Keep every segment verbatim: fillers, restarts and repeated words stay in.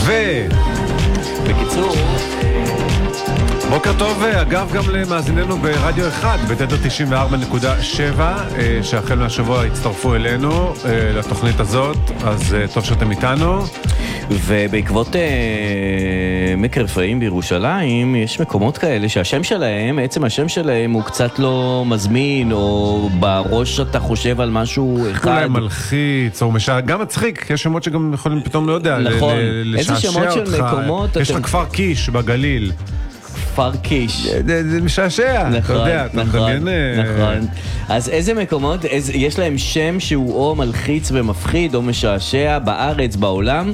ו... בקיצור... בוקר טוב, אגב, גם למאזיננו ברדיו אחד, בתדר תשעים וארבע נקודה שבע, שהחל מהשבוע הצטרפו אלינו לתוכנית הזאת, אז טוב שאתם איתנו. ובעקבות אה, מקרפאים בירושלים, יש מקומות כאלה שהשם שלהם, עצם השם שלהם הוא קצת לא מזמין, או בראש אתה חושב על משהו אחד. אולי מלחיץ, או משע... גם מצחיק, יש שמות שגם יכולים פתאום, לא יודע, נכון. ל- איזה שמות אותך. של מקומות יש לך אתם... כפר קיש בגליל. כפר קיש. זה, זה משעשע, נכון, אתה יודע, אתה נכון, מדמיין... נכון. אז איזה מקומות, איזה, יש להם שם שהוא או מלחיץ ומפחיד, או משעשע בארץ, בעולם,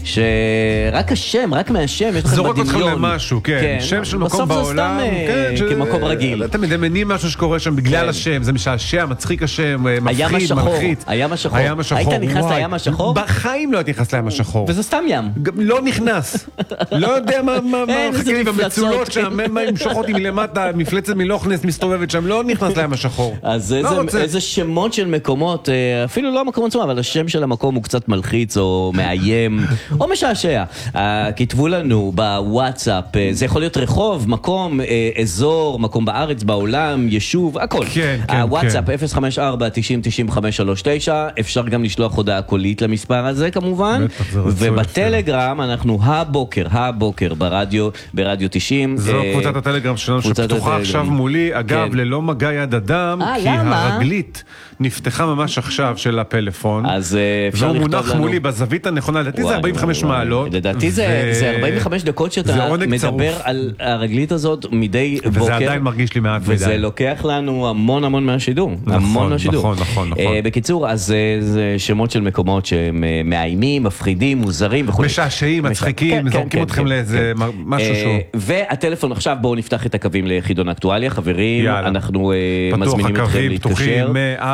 שרק השם, רק מהשם, יש לכם בדמיון. זורק אותך למשהו, כן. כן. שם של מקום בעולם. בסוף זה סתם כן, ש... כמקום רגיל. אתם מדמיינים משהו שקורה שם בגלל כן. השם, זה משעשע, מצחיק השם, מפחיד, מלחיץ. הים השחור. הים השחור. היית נכנס לים השחור? בחיים לא הייתי נכנס לים השחור. וזה סתם ים. לא נכנס. לא יודע מה מחכה לי במצולות שם, מה ימשוך אותי מלמטה, מפלצת מלוכנס מסתובבת שם, לא נכנס להם השחור. אז איזה, איזה שמות של מקומות, אפילו לא המקום עצמו, אבל השם של המקום הוא קצת מלחיץ או מאיים או משעשע. כתבו לנו בוואטסאפ, זה יכול להיות רחוב, מקום, אזור, מקום בארץ, בעולם, יישוב, הכל. כן, כן, הוואטסאפ כן. אפס חמש ארבע תשעים תשעים חמש שלוש תשע, אפשר גם לשלוח הודעה קולית למספר הזה כמובן, ובטלגרם אנחנו הבוקר, הבוקר ברדיו, ברדיו תשעים. זו קבוצת הטלגרם שלנו שפתוחה עכשיו מולי, אגב, ללא מגע יד אדם, כי הרגלית נפתחה ממש עכשיו של הפלאפון, אז אפשר לכתוב לנו. והוא מונח מולי בזווית הנכונה, לדעתי זה ארבעים וחמש מעלות. לדעתי זה ארבעים וחמש דקות שאתה מדבר על הרגלית הזאת מדי בוקר. וזה עדיין מרגיש לי מעט מדי. וזה לוקח לנו המון המון מהשידור. המון מהשידור. נכון, נכון, נכון. בקיצור, אז זה שמות של מקומות שהם מאיימים, מפחידים, מוזרים וכו'. משעשעים, מצחיקים, זורקים אתכם לאיזה משהו שהוא. והטלפון עכשיו, בואו נפתח את הקווים לחידון אקטואליה, חברים, אנחנו מזמינים אתכם להתקשר.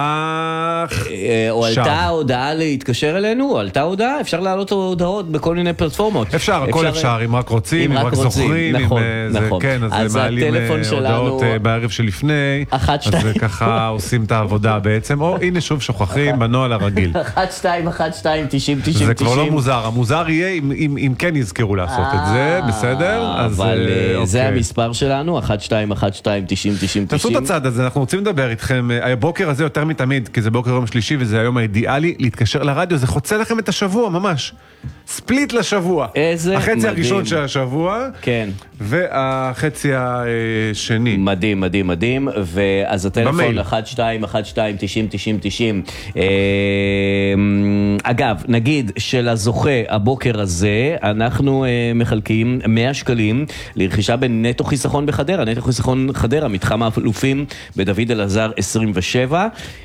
או עלתה הודעה להתקשר אלינו, או עלתה הודעה, אפשר להעלות הודעות בכל מיני פלטפורמות. אפשר, הכל אפשר, אם רק רוצים, אם רק זוכרים, כן, אז מעלים הודעות בערב שלפני, אז ככה עושים את העבודה בעצם, או הנה שוב שוכחים בנועל הרגיל. אחת שתיים אחת שתיים תשעים תשעים. זה כבר לא מוזר, המוזר יהיה אם כן יזכרו לעשות את זה, בסדר? אבל זה המספר שלנו, אחת שתיים אחת שתיים תשעים תשעים. תעשו את הצעד הזה, אנחנו רוצים לדבר איתכם. הבוקר הזה יותר מתמיד, כי זה בוקר יום שלישי וזה היום האידיאלי, להתקשר לרדיו, זה חוצה לכם את השבוע ממש. ספליט לשבוע. איזה החצי מדהים. הראשון של השבוע, כן. והחצי השני. מדהים, מדהים, מדהים. ואז הטלפון במייל. אחת שתיים אחת שתיים תשעים תשעים תשעים. אגב, נגיד שלזוכה הבוקר הזה, אנחנו מחלקים מאה שקלים לרכישה בנטו חיסכון בחדרה. נטו חיסכון חדרה, מתחם האלופים בדוד אלעזר עשרים ושבע.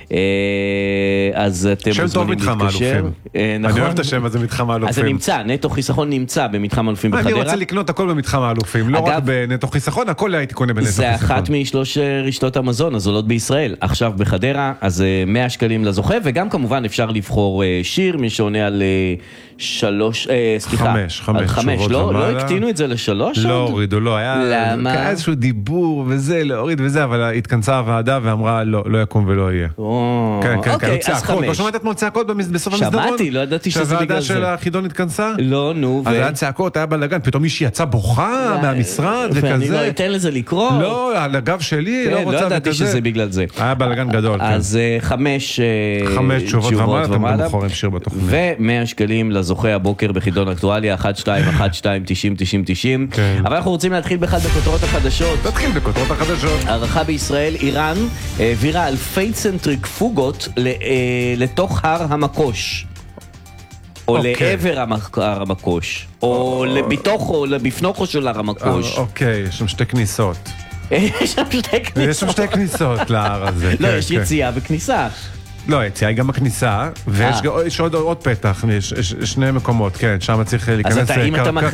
אז אתם שם טוב מתחם האלופים. אני אוהב את השם הזה, מתחם האלופים. אז זה נמצא, נטו חיסכון נמצא במתחם האלופים בחדרה. אני רוצה לקנות הכל במתחם האלופים, לא רק בנטו חיסכון, הכל הייתי קונה בנטו חיסכון. זה אחת משלוש רשתות המזון הזולות בישראל. עכשיו בחדרה, אז מאה שקלים לזוכה, וגם כמובן אפשר לבחור שיר, מי שעונה על שלוש, סליחה, חמש, חמש, על חמש, לא, לא הקטינו את זה לשלוש? לא הורידו, לא, היה איזשהו דיבור וזה, להוריד וזה, אבל התכנסה הוועדה ואמרה, לא, לא יקום ולא יהיה. כן, כן, כן, צעקות, לא שמעת אתמול צעקות בסוף המסדרון? שמעתי, לא ידעתי שזה בגלל זה. שהוועדה של החידון התכנסה? לא, נו, אז היה צעקות, היה בלגן, פתאום מישהי יצא בוכה מהמשרד וכזה. ואני לא אתן לזה לקרוא. לא, על הגב שלי, לא רוצה וכזה. לא ידעתי שזה בגלל זה. היה בלגן גדול, כן. אז חמש תשובות ומעלה, אתם גם בוחרים שיר בתוכנית. ומאה שקלים לזוכה הבוקר בחידון אקטואליה, אחת שתיים אחת שתיים תשעים תשעים תשעים. אבל אנחנו רוצים להתחיל באחד בכותרות החדשות. נתחיל בכותרות החדשות. הערכה בישראל, איראן העבירה אלפי צנטריפוגות לתוך הר המקוש. או לעבר הר המקוש. או לבתוך או לבפנוכו של הר המקוש. אוקיי, יש שם שתי כניסות. יש שם שתי כניסות. יש שם שתי כניסות להר הזה. לא, יש יציאה וכניסה. לא, היציאה היא גם הכניסה, ויש עוד פתח, יש שני מקומות, כן, שם צריך להיכנס... אז אם אתה